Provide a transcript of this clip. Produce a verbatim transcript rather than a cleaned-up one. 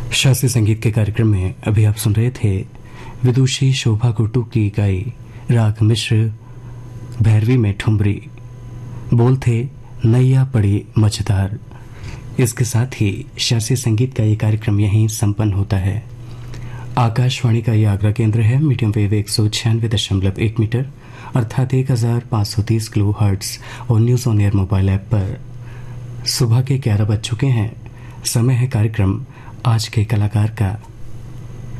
शास्त्रीय संगीत के कार्यक्रम में अभी आप सुन रहे थे विदुषी शोभा कुट्टू की गाई राग मिश्र भैरवी में ठुमरी। बोल थे नैया पड़ी मझधार। इसके साथ ही शास्त्रीय संगीत का ये कार्यक्रम यहीं संपन्न होता है। आकाशवाणी का यह आगरा केंद्र है। मीडियम वेव एक सौ छियानवे दशमलव एक मीटर अर्थात एक हजार पाँच सौ तीस किलो हर्ट्ज और news on air mobile app पर सुबह के ग्यारह बज चुके हैं। समय है कार्यक्रम आज के कलाकार का।